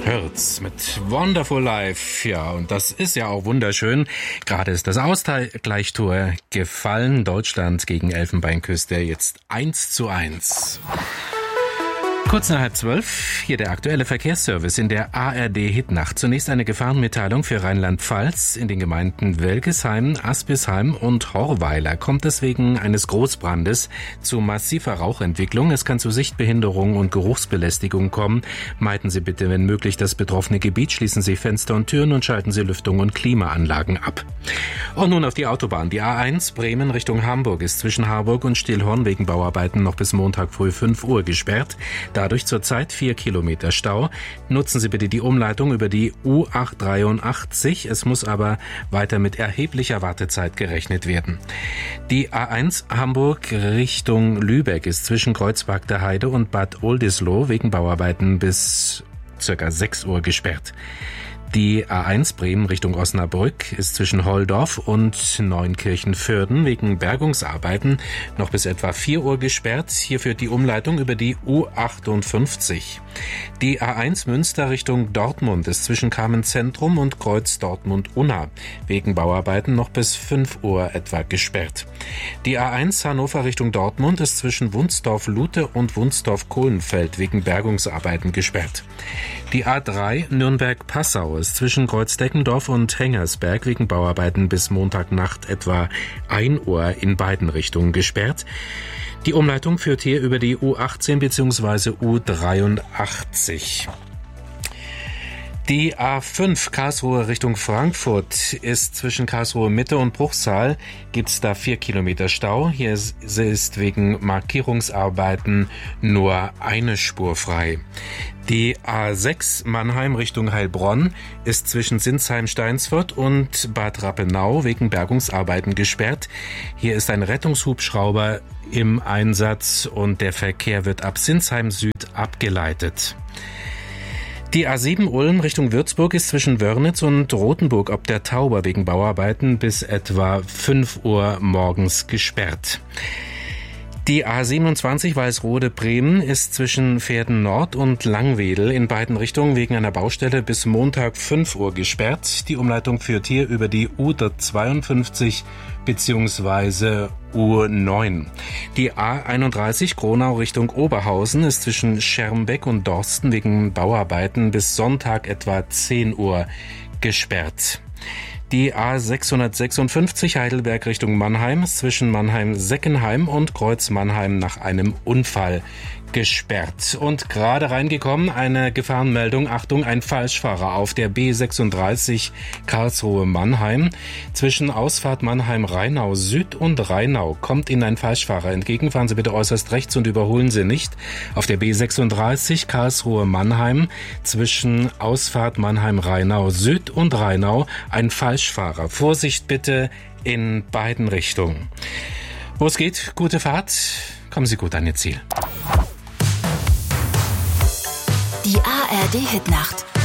Hört's mit Wonderful Life. Ja, und das ist ja auch wunderschön. Gerade ist das Ausgleichstor gefallen. Deutschland gegen Elfenbeinküste jetzt 1:1. Kurz nach 11:30, hier der aktuelle Verkehrsservice in der ARD-Hitnacht. Zunächst eine Gefahrenmitteilung für Rheinland-Pfalz. In den Gemeinden Welgesheim, Aspisheim und Horweiler kommt es wegen eines Großbrandes zu massiver Rauchentwicklung. Es kann zu Sichtbehinderung und Geruchsbelästigung kommen. Meiden Sie bitte, wenn möglich, das betroffene Gebiet. Schließen Sie Fenster und Türen und schalten Sie Lüftung und Klimaanlagen ab. Und nun auf die Autobahn. Die A1 Bremen Richtung Hamburg ist zwischen Harburg und Stillhorn wegen Bauarbeiten noch bis Montag früh 5 Uhr gesperrt. Dadurch zurzeit 4 Kilometer Stau. Nutzen Sie bitte die Umleitung über die U883. Es muss aber weiter mit erheblicher Wartezeit gerechnet werden. Die A1 Hamburg Richtung Lübeck ist zwischen Kreuzberg der Heide und Bad Oldesloe wegen Bauarbeiten bis ca. 6 Uhr gesperrt. Die A1 Bremen Richtung Osnabrück ist zwischen Holdorf und Neunkirchen-Vörden wegen Bergungsarbeiten noch bis etwa 4 Uhr gesperrt. Hier führt die Umleitung über die U58. Die A1 Münster Richtung Dortmund ist zwischen Kamenz-Zentrum und Kreuz Dortmund-Unna wegen Bauarbeiten noch bis 5 Uhr etwa gesperrt. Die A1 Hannover Richtung Dortmund ist zwischen Wunsdorf-Lute und Wunsdorf-Kohlenfeld wegen Bergungsarbeiten gesperrt. Die A3 Nürnberg-Passau ist zwischen Kreuzdeckendorf und Hengersberg wegen Bauarbeiten bis Montagnacht etwa 1 Uhr in beiden Richtungen gesperrt. Die Umleitung führt hier über die U18 bzw. U83. Die A5 Karlsruhe Richtung Frankfurt ist zwischen Karlsruhe Mitte und Bruchsal. Gibt's da 4 Kilometer Stau. Hier ist wegen Markierungsarbeiten nur eine Spur frei. Die A6 Mannheim Richtung Heilbronn ist zwischen Sinsheim-Steinsfurt und Bad Rappenau wegen Bergungsarbeiten gesperrt. Hier ist ein Rettungshubschrauber im Einsatz und der Verkehr wird ab Sinsheim Süd abgeleitet. Die A7 Ulm Richtung Würzburg ist zwischen Wörnitz und Rothenburg ob der Tauber wegen Bauarbeiten bis etwa 5 Uhr morgens gesperrt. Die A27 Walsrode-Bremen ist zwischen Pferden Nord und Langwedel in beiden Richtungen wegen einer Baustelle bis Montag 5 Uhr gesperrt. Die Umleitung führt hier über die U52 bzw. U9. Die A31 Gronau Richtung Oberhausen ist zwischen Schermbeck und Dorsten wegen Bauarbeiten bis Sonntag etwa 10 Uhr gesperrt. Die A656 Heidelberg Richtung Mannheim ist zwischen Mannheim-Seckenheim und Kreuz-Mannheim nach einem Unfall gesperrt. Und gerade reingekommen eine Gefahrenmeldung. Achtung, ein Falschfahrer auf der B36 Karlsruhe-Mannheim. Zwischen Ausfahrt Mannheim-Rheinau Süd und Rheinau kommt Ihnen ein Falschfahrer entgegen. Fahren Sie bitte äußerst rechts und überholen Sie nicht. Auf der B36 Karlsruhe-Mannheim zwischen Ausfahrt Mannheim-Rheinau Süd und Rheinau ein Falschfahrer. Vorsicht bitte in beiden Richtungen. Wo es geht, gute Fahrt. Kommen Sie gut an Ihr Ziel. Die ARD Hitnacht.